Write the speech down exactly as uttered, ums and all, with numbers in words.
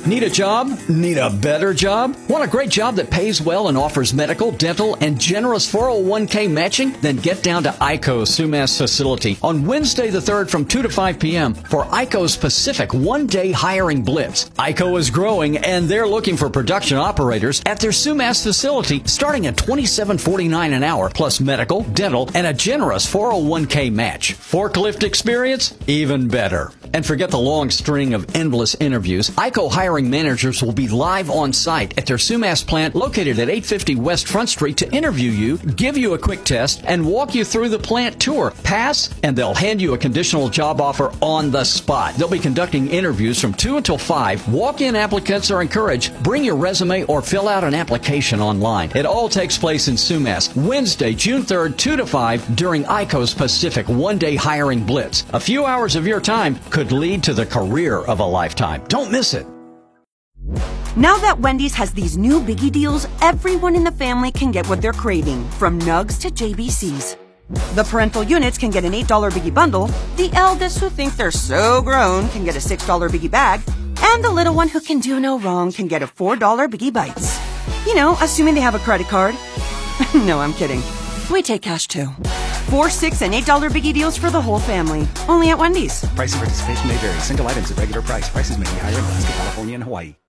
Need a job? Need a better job? Want a great job that pays well and offers medical, dental, and generous four oh one k matching? Then get down to I C O's Sumas facility on Wednesday the third from two to five p.m. for I C O's Pacific one-day hiring blitz. I C O is growing, and they're looking for production operators at their Sumas facility starting at twenty-seven forty-nine an hour, plus medical, dental, and a generous four oh one k match. Forklift experience? Even better. And forget the long string of endless interviews. I C O hiring managers will be live on site at their Sumas plant located at eight fifty West Front Street to interview you, give you a quick test, and walk you through the plant tour. Pass, and they'll hand you a conditional job offer on the spot. They'll be conducting interviews from two until five. Walk-in applicants are encouraged. Bring your resume or fill out an application online. It all takes place in Sumas, Wednesday, June third, two to five, during I C O's Pacific one-day hiring blitz. A few hours of your time could lead to the career of a lifetime. Don't miss it. Now that Wendy's has these new biggie deals, everyone in the family can get what they're craving, from nugs to J B Cs. The parental units can get an eight dollar biggie bundle, the eldest who think they're so grown can get a six dollar biggie bag, and the little one who can do no wrong can get a four dollar biggie bites. You know, assuming they have a credit card. No, I'm kidding. We take cash too. Four, six, and eight dollar biggie deals for the whole family. Only at Wendy's. Price and participation may vary. Single items at regular price. Prices may be higher in Alaska, California, and Hawaii.